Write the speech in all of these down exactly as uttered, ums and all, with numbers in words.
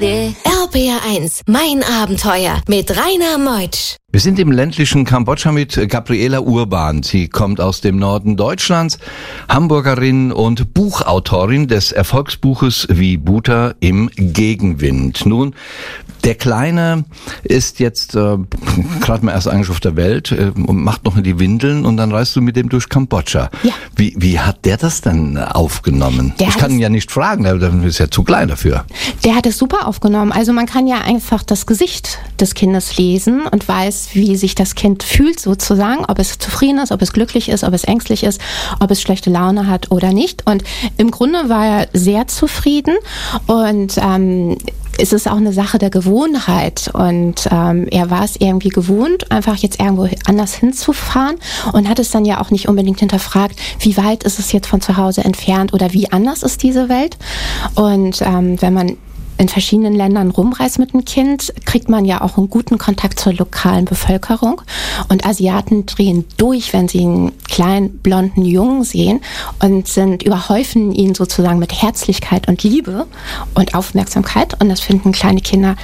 R P R eins, mein Abenteuer mit Rainer Meutsch. Wir sind im ländlichen Kambodscha mit Gabriela Urban. Sie kommt aus dem Norden Deutschlands, Hamburgerin und Buchautorin des Erfolgsbuches Wie Buddha im Gegenwind. Nun, der Kleine ist jetzt äh, gerade mal erst eigentlich auf der Welt äh, und macht noch die Windeln und dann reist du mit dem durch Kambodscha. Ja. Wie, wie hat der das denn aufgenommen? Der ich kann ihn ja nicht fragen, der ist ja zu klein dafür. Der hat es super aufgenommen. Also man kann ja einfach das Gesicht des Kindes lesen und weiß, wie sich das Kind fühlt sozusagen, ob es zufrieden ist, ob es glücklich ist, ob es ängstlich ist, ob es schlechte Laune hat oder nicht. Und im Grunde war er sehr zufrieden und ähm, es ist auch eine Sache der Gewohnheit und ähm, er war es irgendwie gewohnt, einfach jetzt irgendwo anders hinzufahren und hat es dann ja auch nicht unbedingt hinterfragt, wie weit ist es jetzt von zu Hause entfernt oder wie anders ist diese Welt. Und ähm, wenn man in verschiedenen Ländern rumreist mit einem Kind, kriegt man ja auch einen guten Kontakt zur lokalen Bevölkerung. Und Asiaten drehen durch, wenn sie einen kleinen, blonden Jungen sehen und sind überhäufen ihn sozusagen mit Herzlichkeit und Liebe und Aufmerksamkeit. Und das finden kleine Kinder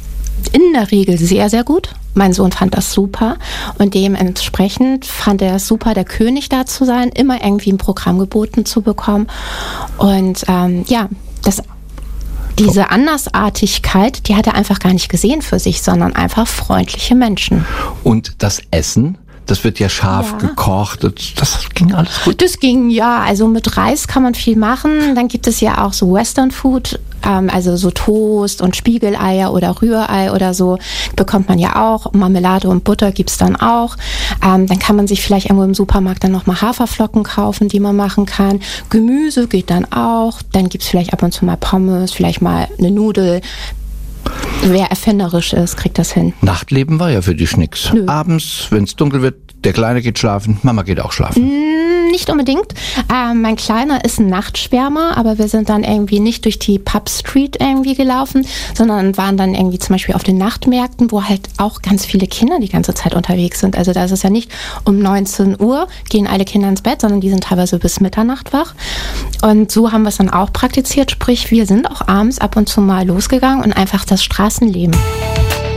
in der Regel sehr, sehr gut. Mein Sohn fand das super und dementsprechend fand er es super, der König da zu sein, immer irgendwie ein Programm geboten zu bekommen. Und ähm, ja, das Diese Andersartigkeit, die hat er einfach gar nicht gesehen für sich, sondern einfach freundliche Menschen. Und das Essen, das wird ja scharf Ja. gekocht, das, das ging alles gut. Das ging, ja, also mit Reis kann man viel machen. Dann gibt es ja auch so Western Food, ähm, also so Toast und Spiegeleier oder Rührei oder so bekommt man ja auch. Marmelade und Butter gibt's dann auch. Ähm, dann kann man sich vielleicht irgendwo im Supermarkt dann nochmal Haferflocken kaufen, die man machen kann. Gemüse geht dann auch. Dann gibt's vielleicht ab und zu mal Pommes, vielleicht mal eine Nudel. Wer erfinderisch ist, kriegt das hin. Nachtleben war ja für dich nix. Nö. Abends, wenn es dunkel wird, der Kleine geht schlafen, Mama geht auch schlafen. Nicht unbedingt. Ähm, mein Kleiner ist ein Nachtschwärmer, aber wir sind dann irgendwie nicht durch die Pub Street irgendwie gelaufen, sondern waren dann irgendwie zum Beispiel auf den Nachtmärkten, wo halt auch ganz viele Kinder die ganze Zeit unterwegs sind. Also da ist es ja nicht um neunzehn Uhr gehen alle Kinder ins Bett, sondern die sind teilweise bis Mitternacht wach. Und so haben wir es dann auch praktiziert, sprich wir sind auch abends ab und zu mal losgegangen und einfach das Straßenleben